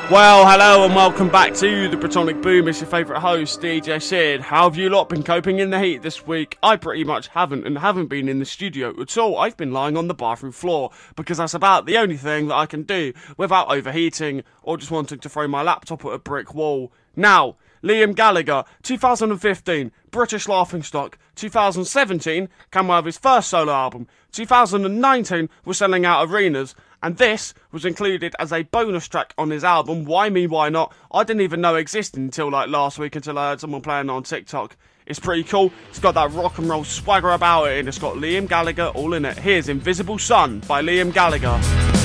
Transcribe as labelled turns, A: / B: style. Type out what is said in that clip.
A: Well, hello and welcome back to the Britonic Boom. It's your favourite host, DJ Sid. How have you lot been coping in the heat this week? I pretty much haven't been in the studio at all. I've been lying on the bathroom floor because that's about the only thing that I can do without overheating or just wanting to throw my laptop at a brick wall. Now, Liam Gallagher, 2015, British Laughingstock. 2017, came out of his first solo album. 2019 was selling out arenas. And this was included as a bonus track on his album, Why Me, Why Not? I didn't even know it existed until last week, until I heard someone playing it on TikTok. It's pretty cool. It's got that rock and roll swagger about it, and it's got Liam Gallagher all in it. Here's Invisible Sun by Liam Gallagher.